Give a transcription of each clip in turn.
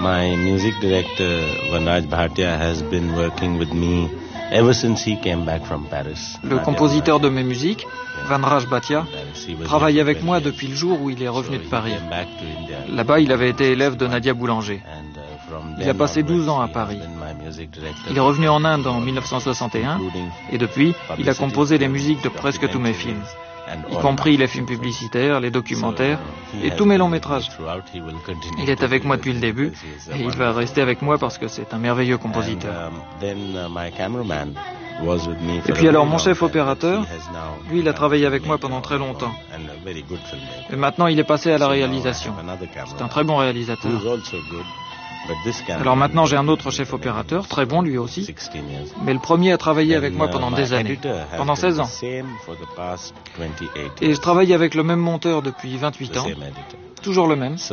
My music director Vanraj Bhatia has been working with me ever since he came back from Paris. Le compositeur de mes musiques, Vanraj Bhatia, travaille avec moi depuis le jour où il est revenu de Paris. Là-bas, il avait été élève de Nadia Boulanger. Il a passé 12 ans à Paris. Il est revenu en Inde en 1961 et depuis, il a composé les musiques de presque tous mes films, y compris les films publicitaires, les documentaires et tous mes longs métrages. Il est avec moi depuis le début et il va rester avec moi parce que c'est un merveilleux compositeur. Et puis alors mon chef opérateur, lui il a travaillé avec moi pendant très longtemps. Et maintenant il est passé à la réalisation. C'est un très bon réalisateur. Alors maintenant j'ai un autre chef opérateur, très bon lui aussi, mais le premier a travaillé avec moi pendant des années, pendant 16 ans. Et je travaille avec le même monteur depuis 28 ans, toujours le même.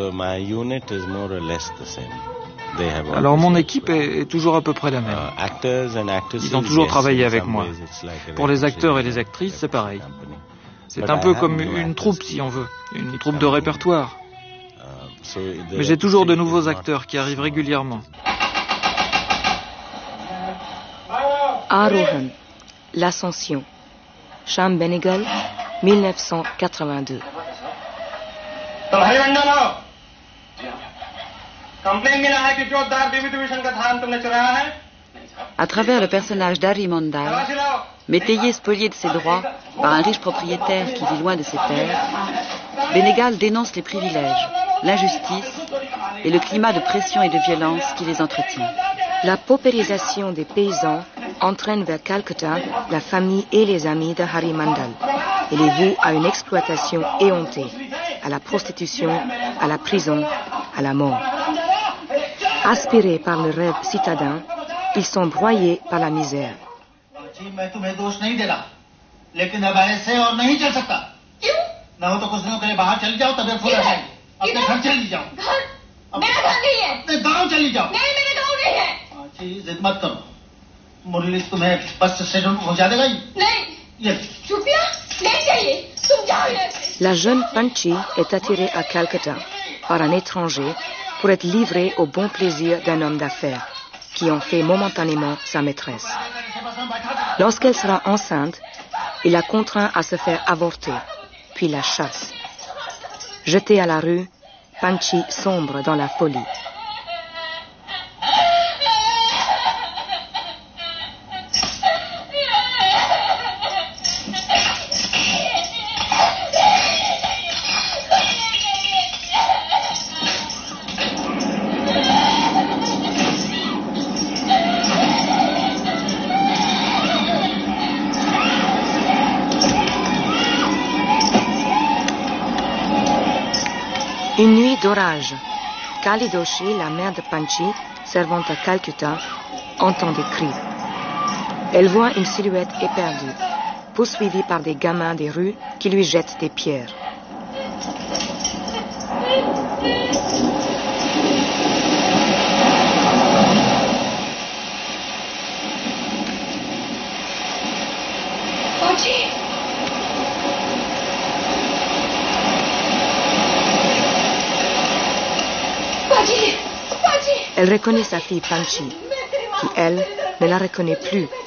Alors mon équipe est toujours à peu près la même. Ils ont toujours travaillé avec moi. Pour les acteurs et les actrices, c'est pareil. C'est un peu comme une troupe si on veut, une troupe de répertoire. Mais j'ai toujours de nouveaux acteurs qui arrivent régulièrement. Arohan, l'Ascension, Shyam Benegal, 1982. À travers le personnage d'Hari Mandal, métayer spolié de ses droits par un riche propriétaire qui vit loin de ses pairs, Benegal dénonce les privilèges, l'injustice et le climat de pression et de violence qui les entretient. La paupérisation des paysans entraîne vers Calcutta la famille et les amis de Hari Mandal et les voue à une exploitation éhontée, à la prostitution, à la prison, à la mort. Aspirés par le rêve citadin, ils sont broyés par la misère. La jeune Panchi est attirée à Calcutta par un étranger pour être livrée au bon plaisir d'un homme d'affaires qui en fait momentanément sa maîtresse. Lorsqu'elle sera enceinte, il la contraint à se faire avorter, puis la chasse. Jetée à la rue, Panchi sombre dans la folie. Une nuit d'orage. Kali Doshi, la mère de Panchi, servant à Calcutta, entend des cris. Elle voit une silhouette éperdue, poursuivie par des gamins des rues qui lui jettent des pierres. Elle reconnaît sa fille Panchi, qui, elle, ne la reconnaît plus